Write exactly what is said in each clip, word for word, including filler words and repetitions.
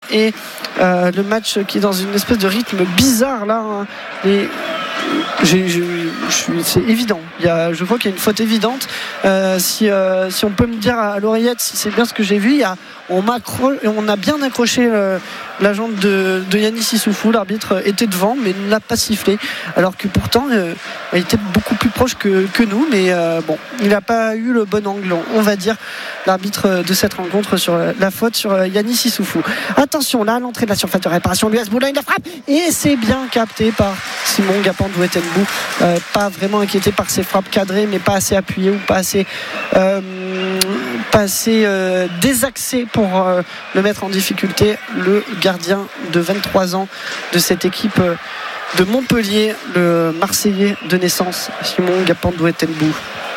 et euh, le match qui est dans une espèce de rythme bizarre là. Hein. Les J'ai, j'ai, je suis, c'est évident. Il y a, je crois qu'il y a une faute évidente. Euh, si, euh, si on peut me dire à l'oreillette si c'est bien ce que j'ai vu, il y a, on, on a bien accroché le, la jambe de, de Yanis Issoufou. L'arbitre était devant, mais ne l'a pas sifflé. Alors que pourtant, euh, il était beaucoup plus proche que, que nous. Mais euh, bon, il n'a pas eu le bon angle, on va dire, l'arbitre de cette rencontre sur la faute sur Yanis Issoufou. Attention, là, à l'entrée de la surface de réparation, l'U S Boulogne la frappe et c'est bien capté par Simon Gapandou-Etenbou. Euh, pas vraiment inquiété par ses frappes cadrées, mais pas assez appuyé ou pas assez, euh, pas assez euh, désaxé pour euh, le mettre en difficulté. Le gardien de vingt-trois ans de cette équipe euh, de Montpellier, le Marseillais de naissance, Simon Gapandou-Etenbou.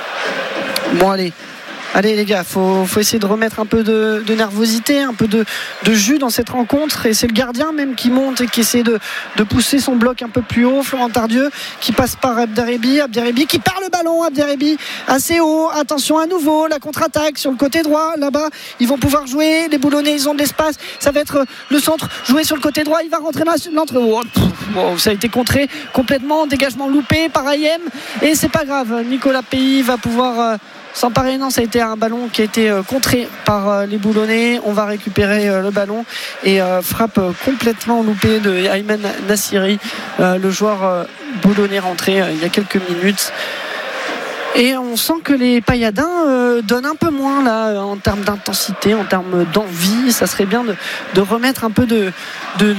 Bon, allez. Allez les gars, faut, faut essayer de remettre un peu de, de nervosité, un peu de, de jus dans cette rencontre. Et c'est le gardien même qui monte et qui essaie de, de pousser son bloc un peu plus haut. Florent Tardieu qui passe par Abderrebi. Abderrebi qui perd le ballon. Abderrebi assez haut. Attention à nouveau, la contre-attaque sur le côté droit. Là-bas, ils vont pouvoir jouer. Les Boulonnais, ils ont de l'espace. Ça va être le centre joué sur le côté droit. Il va rentrer dans l'entre. Oh, oh, ça a été contré complètement. Dégagement loupé par Ayem. Et c'est pas grave. Nicolas Pays va pouvoir... Euh, s'emparer. Non, ça a été un ballon qui a été euh, contré par euh, les Boulonnais. On va récupérer euh, le ballon et euh, frappe euh, complètement loupée de Ayman Nassiri, euh, le joueur euh, boulonnais rentré euh, il y a quelques minutes. Et on sent que les Payadins euh, donnent un peu moins là en termes d'intensité, en termes d'envie. Ça serait bien de, de remettre un peu de, de,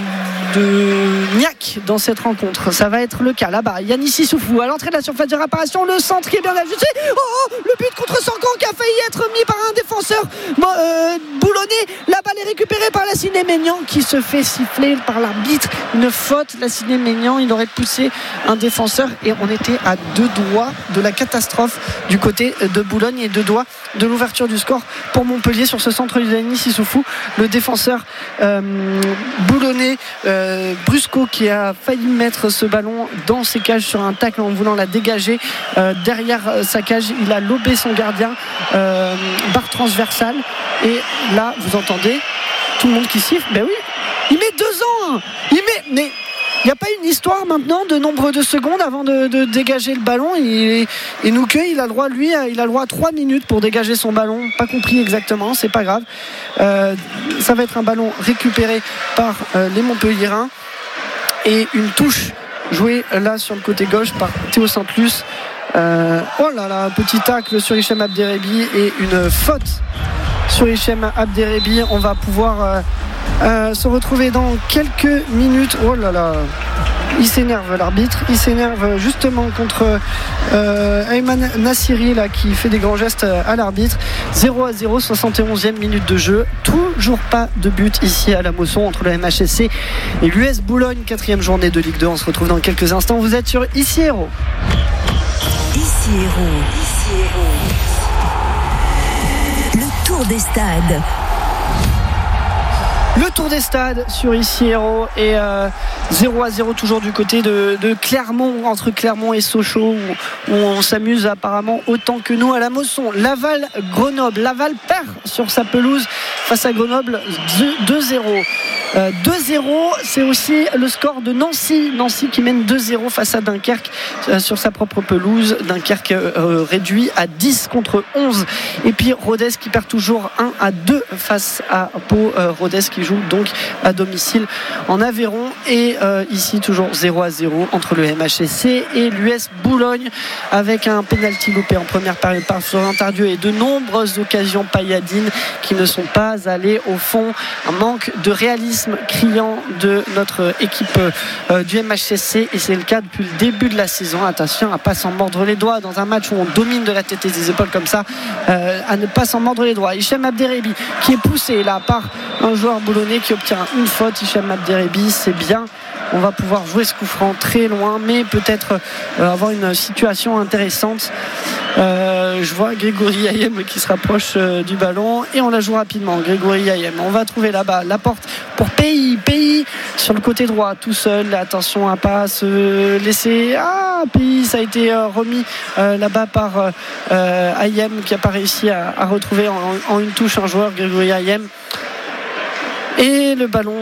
de niaque dans cette rencontre. Ça va être le cas là-bas. Yanis Issoufou à l'entrée de la surface de réparation, le centre qui est bien ajusté. Oh, le but contre Sankan qui a failli être mis par un défenseur bon, euh, boulonnais. La balle est récupérée par Lassine Maignan qui se fait siffler par l'arbitre. Une faute. Lassine Maignan, il aurait poussé un défenseur et on était à deux doigts de la catastrophe du côté de Boulogne et deux doigts de l'ouverture du score pour Montpellier sur ce centre de Yanis Issoufou. Le défenseur euh, boulonnais euh, Brusco qui a failli mettre ce ballon dans ses cages sur un tacle en voulant la dégager euh, derrière sa cage. Il a lobé son gardien, euh, barre transversale, et là vous entendez tout le monde qui siffle. Ben oui, il met deux ans, il met mais il n'y a pas une histoire maintenant de nombre de secondes avant de, de dégager le ballon. Et, et Nouquet, il a le droit, lui, il a le droit à trois minutes pour dégager son ballon. Pas compris exactement, c'est pas grave. Euh, ça va être un ballon récupéré par euh, les Montpelliérains. Et une touche jouée là sur le côté gauche par Théo Sainte-Luce. Euh, oh là là, petit tacle sur Hichem Abderrebi et une faute sur Hichem Abderrebi. On va pouvoir... Euh, Euh, se retrouver dans quelques minutes. Oh là là, il s'énerve l'arbitre, il s'énerve justement contre euh, Ayman Nassiri là, qui fait des grands gestes à l'arbitre. Zéro à zéro, soixante et onzième minute de jeu, toujours pas de but ici à la Mosson entre le M H S C et l'U S Boulogne, quatrième journée de Ligue deux. On se retrouve dans quelques instants. Vous êtes sur Ici Héros. Ici Héros, Ici Héros. Le tour des stades. Le tour des stades sur Ici Héros et euh, zéro à zéro toujours du côté de, de Clermont, entre Clermont et Sochaux, où, où on s'amuse apparemment autant que nous à la Mosson. Laval Grenoble, Laval perd sur sa pelouse face à Grenoble deux zéro. Euh, deux zéro, c'est aussi le score de Nancy Nancy qui mène deux zéro face à Dunkerque euh, sur sa propre pelouse. Dunkerque euh, réduit à dix contre onze. Et puis Rodez qui perd toujours un à deux face à Pau. euh, Rodez qui joue donc à domicile en Aveyron. Et euh, ici toujours zéro à zéro entre le M H S C et l'U S Boulogne, avec un pénalty loupé en première période par Florent Tardieu et de nombreuses occasions pailladines qui ne sont pas allées au fond. Un manque de réalisme criant de notre équipe euh, du M H S C, et c'est le cas depuis le début de la saison. Attention à ne pas s'en mordre les doigts dans un match où on domine de la tête et des épaules comme ça, euh, à ne pas s'en mordre les doigts. Hichem Abderrebi qui est poussé là par un joueur boulonnais qui obtient une faute. Hichem Abderrebi, c'est bien, on va pouvoir jouer ce coup franc très loin, mais peut-être euh, avoir une situation intéressante. Euh, je vois Grégory Ayem qui se rapproche euh, du ballon et on la joue rapidement. Grégory Ayem, on va trouver là-bas la porte pour Pays Pays sur le côté droit tout seul. Attention à pas se laisser. Ah, Pays, ça a été euh, remis euh, là-bas par euh, Ayem qui n'a pas réussi à, à retrouver en, en une touche un joueur, Grégory Ayem. Et le ballon